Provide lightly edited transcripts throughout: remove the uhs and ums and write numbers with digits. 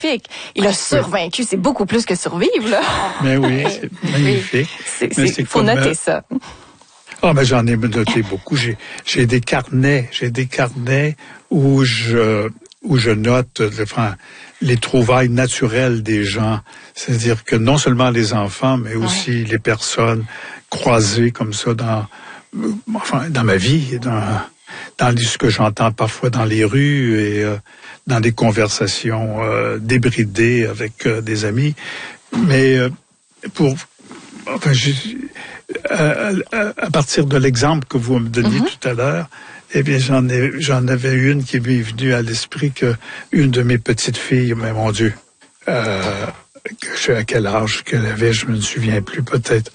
magnifique. Il a survaincu, c'est beaucoup plus que survivre, là. Mais oui, c'est magnifique. Il faut noter ça. Ah, ben j'en ai noté beaucoup. J'ai des carnets où je note les trouvailles naturelles des gens. C'est-à-dire que non seulement les enfants, mais aussi les personnes croisées comme ça dans ma vie, dans ce que j'entends parfois dans les rues et dans des conversations débridées avec des amis. Mais à partir de l'exemple que vous me donniez tout à l'heure, eh bien, j'en avais une qui m'est venue à l'esprit, que une de mes petites filles, mais mon Dieu, à quel âge qu'elle avait, je me souviens plus, peut-être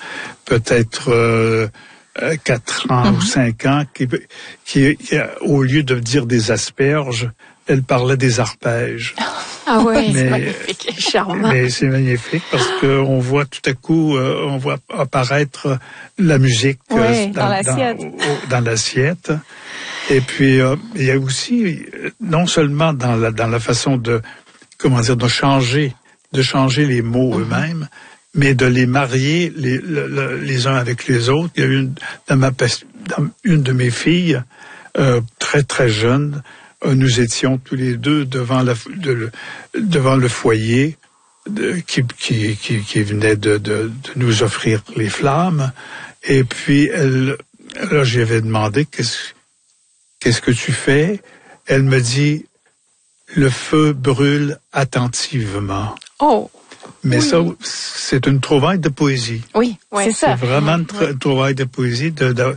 4 ans ou 5 ans, qui au lieu de dire des asperges, elle parlait des arpèges. Ah ouais, c'est magnifique, charmant. Mais c'est magnifique parce que on voit tout à coup, on voit apparaître la musique dans l'assiette. Et puis il y a aussi, non seulement dans la façon de changer les mots eux-mêmes, mais de les marier les uns avec les autres. Il y a une de mes filles, très très jeune. Nous étions tous les deux devant le foyer qui venait de nous offrir les flammes. Et puis là, j'y avais demandé qu'est-ce que tu fais? Elle me dit, le feu brûle attentivement. Oh. Mais ça, c'est une trouvaille de poésie. Oui, c'est ça. C'est vraiment une trouvaille de poésie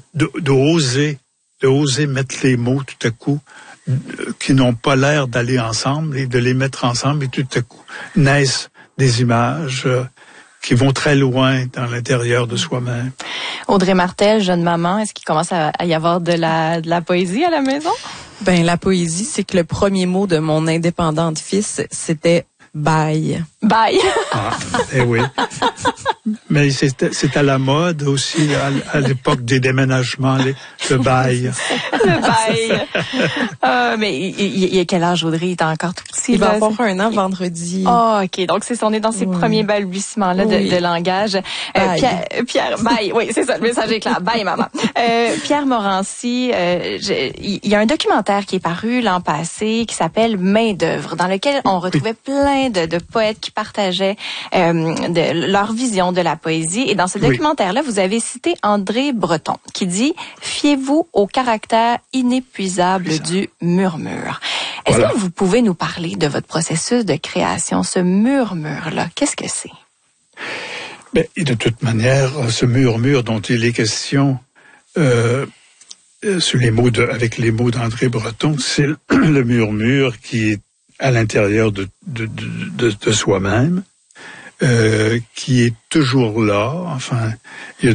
d'oser mettre les mots tout à coup qui n'ont pas l'air d'aller ensemble et de les mettre ensemble, et tout à coup naissent des images qui vont très loin dans l'intérieur de soi-même. Audrey Martel, jeune maman, est-ce qu'il commence à y avoir de la poésie à la maison? Ben, la poésie, c'est que le premier mot de mon indépendante fils, c'était bye. Bye. Ah, eh oui. Mais c'est à la mode aussi, à l'époque des déménagements, le bail. Le bail. Mais il y a quel âge, Audrey? Il est encore tout petit. Il va avoir 1 an vendredi. Ah, OK. Donc, on est dans ces premiers balbutiements-là de langage. Pierre, bye. Oui, c'est ça, le message est clair. Bye, maman. Pierre Morancy, il y a un documentaire qui est paru l'an passé qui s'appelle Main d'œuvre, dans lequel on retrouvait plein de poètes qui partageaient leur vision de la poésie. Et dans ce documentaire-là, vous avez cité André Breton, qui dit « Fiez-vous au caractère inépuisable du murmure ». Est-ce que vous pouvez nous parler de votre processus de création, ce murmure-là? Qu'est-ce que c'est? Ben, de toute manière, ce murmure dont il est question avec les mots d'André Breton, c'est le murmure qui est à l'intérieur de soi-même, qui est toujours là. Enfin, il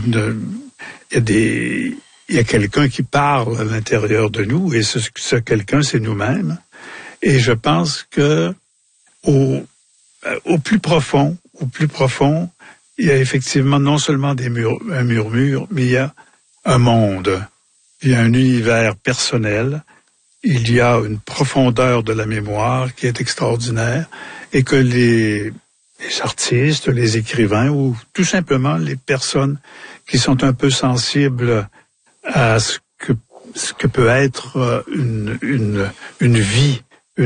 y a quelqu'un qui parle à l'intérieur de nous, et ce quelqu'un, c'est nous-mêmes. Et je pense que au plus profond, il y a effectivement non seulement un murmure, mais il y a un monde, il y a un univers personnel. Il y a une profondeur de la mémoire qui est extraordinaire, et que les artistes, les écrivains, ou tout simplement les personnes qui sont un peu sensibles à ce que peut être une vie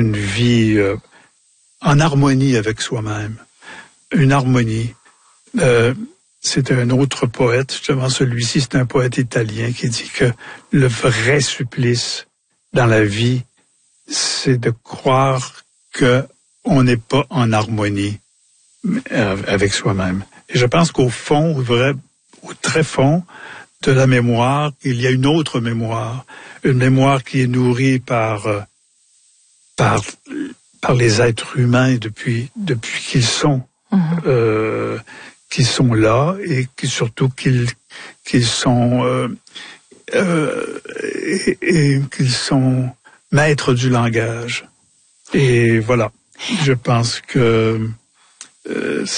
en harmonie avec soi-même, une harmonie. C'est un autre poète, justement celui-ci, c'est un poète italien qui dit que le vrai supplice dans la vie, c'est de croire que on n'est pas en harmonie avec soi-même. Et je pense qu'au fond, au très fond de la mémoire, il y a une autre mémoire, une mémoire qui est nourrie par les êtres humains depuis qu'ils sont là, et surtout qu'ils sont et qu'ils sont maîtres du langage. Et voilà, je pense que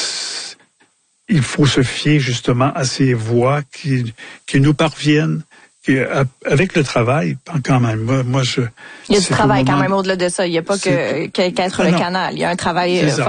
il faut se fier justement à ces voix qui nous parviennent, avec le travail, quand même. Moi, il y a du travail quand même au-delà de ça. Il n'y a pas qu'être le canal. Il y a un travail